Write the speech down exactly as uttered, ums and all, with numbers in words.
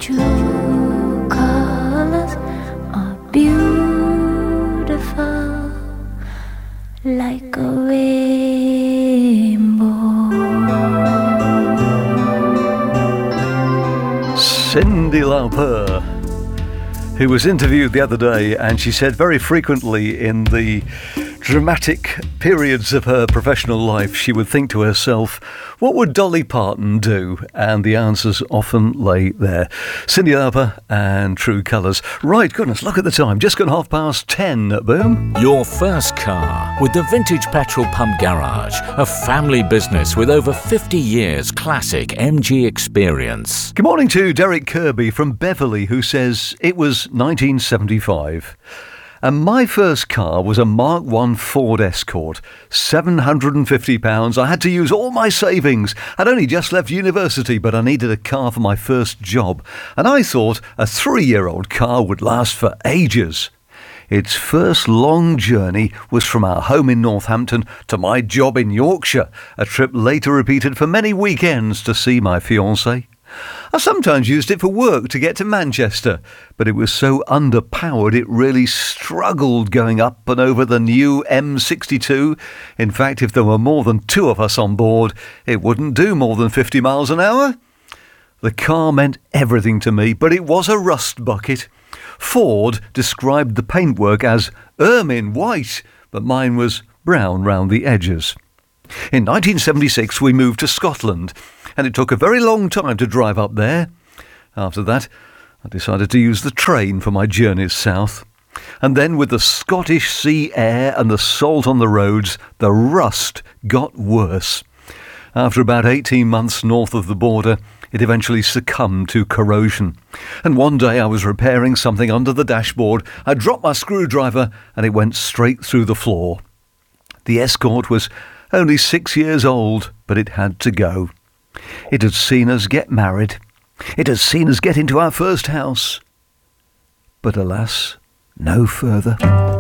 true colors are beautiful, like a rainbow. Cyndi Lauper, who was interviewed the other day, and she said very frequently in the dramatic periods of her professional life, she would think to herself, what would Dolly Parton do? And the answers often lay there. Cyndi Lauper and True Colours. Right, goodness, look at the time. Just gone half past ten. Boom. Your first car with the Vintage Petrol Pump Garage, a family business with over fifty years classic M G experience. Good morning to Derek Kirby from Beverley, who says it was nineteen seventy-five. And my first car was a Mark one Ford Escort, seven hundred fifty pounds. I had to use all my savings. I'd only just left university, but I needed a car for my first job. And I thought a three-year-old car would last for ages. Its first long journey was from our home in Northampton to my job in Yorkshire, a trip later repeated for many weekends to see my fiancée. I sometimes used it for work to get to Manchester, but it was so underpowered it really struggled going up and over the new M sixty-two. In fact, if there were more than two of us on board, it wouldn't do more than fifty miles an hour. The car meant everything to me, but it was a rust bucket. Ford described the paintwork as ermine white, but mine was brown round the edges. In nineteen seventy-six, we moved to Scotland, and it took a very long time to drive up there. After that, I decided to use the train for my journeys south. And then with the Scottish sea air and the salt on the roads, the rust got worse. After about eighteen months north of the border, it eventually succumbed to corrosion. And one day I was repairing something under the dashboard. I dropped my screwdriver and it went straight through the floor. The Escort was only six years old, but it had to go. It had seen us get married. It had seen us get into our first house. But alas, no further.